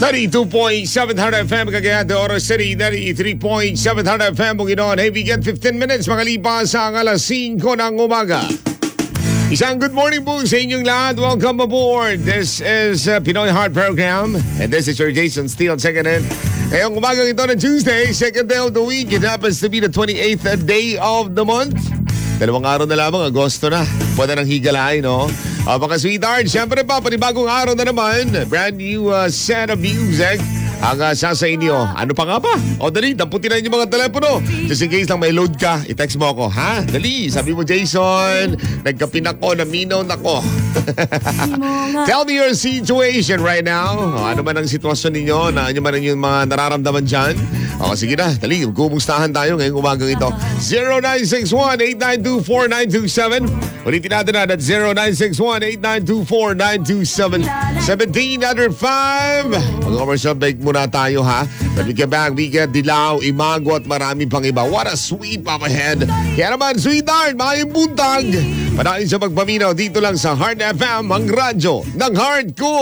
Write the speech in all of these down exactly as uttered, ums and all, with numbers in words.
ninety-two point seven Hard F M Cagayan de Oro City, ninety-three point seven Hard F M Bukidnon. Hey, we get fifteen minutes makalipas ang alas singko ng umaga. Isang good morning po sa inyong lahat. Welcome aboard. This is uh, Pinoy Heart Program and this is your Jason Steele checking in. Ngayong umagang ito ng Tuesday, second day of the week. It happens to be the twenty-eighth day of the month. Dalawang araw na lamang, Agosto na. Pwede nang higalay, no? Uh, mga sweetheart, syempre pa, panibagong araw na naman. Brand new uh, set of music ang uh, sasa inyo. Ano pa nga ba? O dali, damputin na yung mga telepono. Just in case lang may load ka, i-text mo ako. Ha? Dali, sabi mo, Jason, nagkapin ako, naminaw na ko. Tell me your situation right now. O, ano man ang sitwasyon ninyo, na ano man ang yung mga nararamdaman dyan. O, sige na, dali, gumustahan tayo ngayong umagang ito. zero nine six one eight nine two four nine two seven. Ulitin natin na at zero nine six one eight nine two four nine two seven. seventeen under five. Mag-commercial break muna tayo, ha? When we get back, we get Dilaw, Imago at marami pang iba. What a sweet up ahead. Kaya naman, sweetheart, maayong buntag. Panahin sa pagpaminaw dito lang sa Heart F M, ang radyo ng heart ko.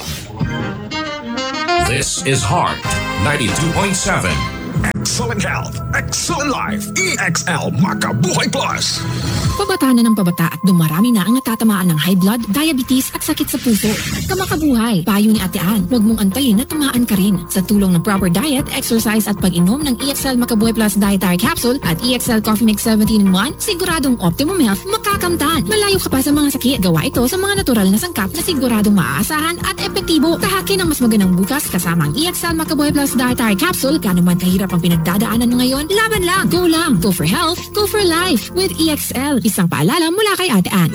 This is Heart ninety-two point seven. Excellent health, excellent life. E X L Makabuhay Plus. Pabata na ng pabata at dumarami na ang natatamaan ng high blood, diabetes at sakit sa puso. Kamakabuhay, payo ni Ate Ann, huwag mong antayin na tamaan ka rin. Sa tulong ng proper diet, exercise at pag-inom ng E X L Makabuhay Plus Dietary Capsule at E X L Coffee Mix seventeen in one, siguradong optimum health makakamtan. Malayo ka pa sa mga sakit. Gawa ito sa mga natural na sangkap na siguradong maaasahan at epektibo. Tahakin ang mas magandang bukas kasama ang E X L Makabuhay Plus Dietary Capsule. Kano man kahirap ang pinagdadaanan mo ngayon, laban lang, go lang, go for health, go for life with E X L. Isang paalala mula kay Ate Ann.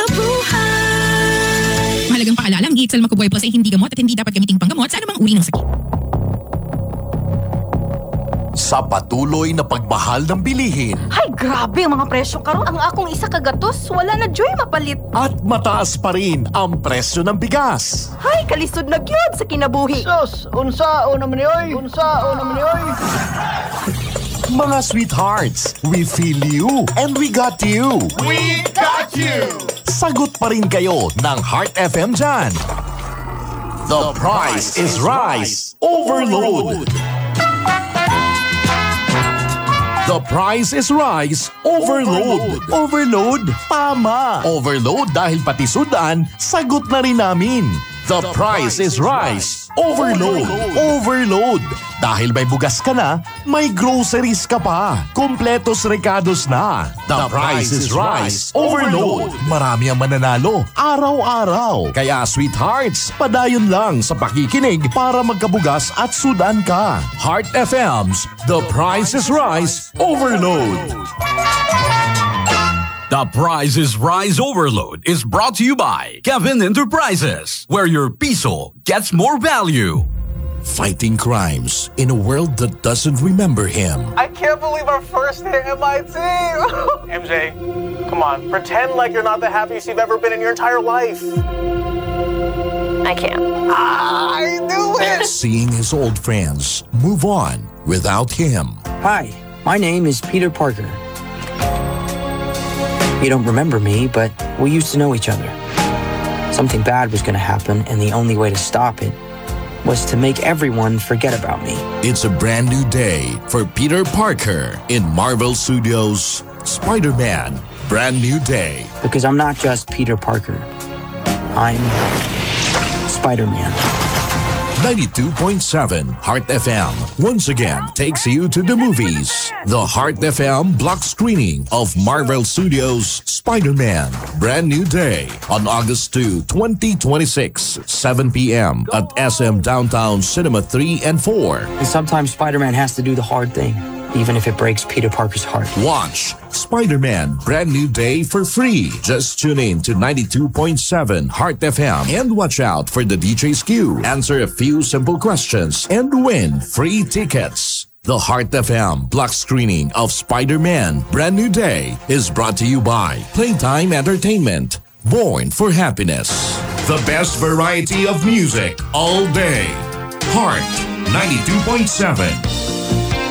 Makabuhay! Mahalagang paalala, ang E X L Makabuhay Plus ay hindi gamot at hindi dapat gamiting panggamot sa anumang uri ng sakit. Sa patuloy na pagmahal ng bilihin Ay, grabe ang mga presyo karon. Ang akong isa kagatos, wala na joy mapalit. at mataas pa rin ang presyo ng bigas. Ay, kalisod na gyud sa kinabuhi. Sus, unsa o naman ni oy? Unsa o naman ni oy? Mga sweethearts, we feel you and we got you. We got you! Sagot pa rin kayo ng Heart F M dyan. The price is Rice Overload. The price is Rice Overload. Overload? Tama. Overload dahil pati sudan, sagot na rin namin. The price is Rice Overload. Overload. Dahil may bugas ka na, may groceries ka pa. Kompletos recados na. The price is Rice Overload. Marami ang mananalo, araw-araw. Kaya sweethearts, padayon lang sa pakikinig para magkabugas at sudan ka. Heart F M's The Price is Rice Overload. The Price is Rice Overload is brought to you by Kevin Enterprises, where your piso gets more value. Fighting crimes in a world that doesn't remember him. I can't believe our first hit M I T. M J, come on, pretend like you're not the happiest you've ever been in your entire life. I can't. I knew it. Seeing his old friends move on without him. Hi, my name is Peter Parker. You don't remember me, but we used to know each other. Something bad was going to happen, and the only way to stop it was to make everyone forget about me. It's a brand new day for Peter Parker in Marvel Studios' Spider-Man Brand New Day. Because I'm not just Peter Parker. I'm Spider-Man. ninety-two point seven Heart F M once again takes you to the movies. The Heart F M block screening of Marvel Studios' Spider-Man Brand New Day on August second, twenty twenty-six, seven p.m. at S M Downtown Cinema three and four. And sometimes Spider-Man has to do the hard thing, even if it breaks Peter Parker's heart. Watch Spider-Man Brand New Day for free. Just tune in to ninety-two point seven Heart F M and watch out for the D J's Q. Answer a few simple questions and win free tickets. The Heart F M block screening of Spider-Man Brand New Day is brought to you by Playtime Entertainment. Born for happiness. The best variety of music all day. Heart ninety-two point seven.